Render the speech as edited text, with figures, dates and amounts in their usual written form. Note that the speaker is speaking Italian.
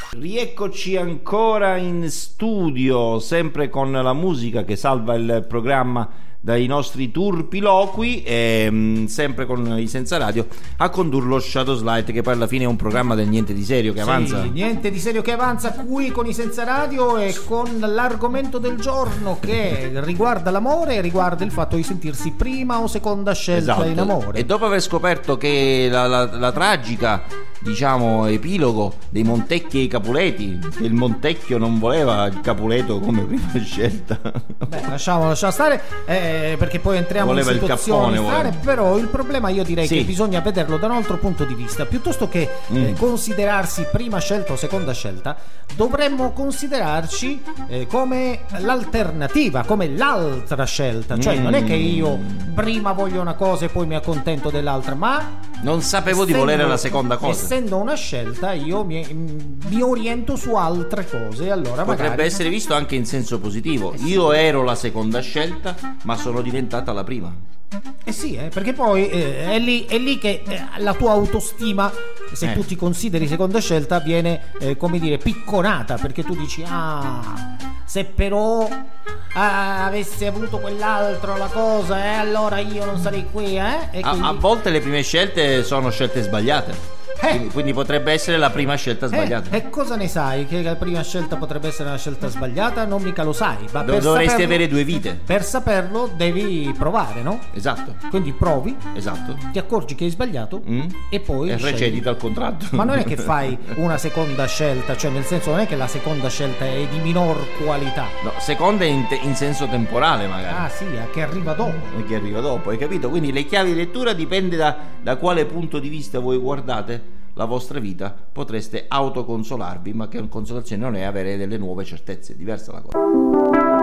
Rieccoci ancora in studio, sempre con la musica che salva il programma dai nostri turpiloqui e sempre con i Senza Radio a condurlo Shadow Slide, che poi alla fine è un programma del niente di serio che avanza. Sì, niente di serio che avanza qui con i Senza Radio e con l'argomento del giorno che riguarda l'amore e riguarda il fatto di sentirsi prima o seconda scelta, esatto, in amore. E dopo aver scoperto che la tragica, diciamo, epilogo dei Montecchi e i Capuleti, che il Montecchio non voleva il Capuleto come prima scelta, beh, lasciamo stare, perché poi entriamo in situazioni strane. Però il problema, io direi, che bisogna vederlo da un altro punto di vista. Piuttosto che considerarsi prima scelta o seconda scelta, dovremmo considerarci come l'alternativa, come l'altra scelta. Cioè non è che io prima voglio una cosa e poi mi accontento dell'altra, ma non sapevo di volere la seconda cosa. Essendo una scelta, io mi oriento su altre cose. Allora potrebbe essere visto anche in senso positivo. Io ero la seconda scelta, ma sono diventata la prima. Sì, perché poi è lì che la tua autostima, se tu ti consideri seconda scelta, viene come dire picconata, perché tu dici se però avessi avuto quell'altro la cosa, allora io non sarei qui, e quindi... a volte le prime scelte sono scelte sbagliate. Quindi potrebbe essere la prima scelta sbagliata. E cosa ne sai che la prima scelta potrebbe essere una scelta sbagliata? Non mica lo sai, ma dovresti avere due vite. Per saperlo devi provare, no? Esatto. Quindi provi, esatto, ti accorgi che hai sbagliato e poi recedi dal contratto. Ma non è che fai una seconda scelta, cioè nel senso, non è che la seconda scelta è di minor qualità. No, seconda in senso temporale magari. Sì, che arriva dopo. Hai capito? Quindi le chiavi di lettura dipende da quale punto di vista voi guardate la vostra vita. Potreste autoconsolarvi, ma che consolazione non è avere delle nuove certezze, diversa la cosa.